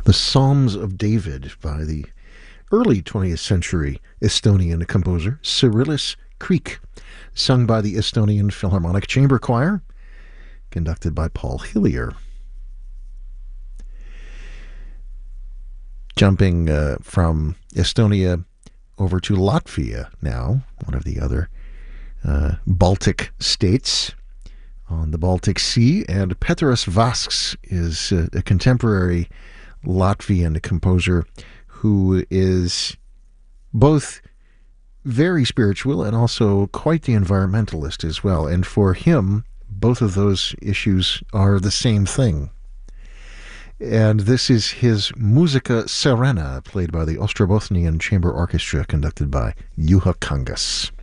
The Psalms of David by the early 20th century Estonian composer Cyrillis Kriik, sung by the Estonian Philharmonic Chamber Choir, conducted by Paul Hillier. Jumping from Estonia over to Latvia now, one of the other Baltic states on the Baltic Sea, and Petras Vasks is a contemporary Latvian composer who is both very spiritual and also quite the environmentalist as well. And for him, both of those issues are the same thing. And this is his Musica Serena, played by the Ostrobothnian Chamber Orchestra, conducted by Juha Kangas.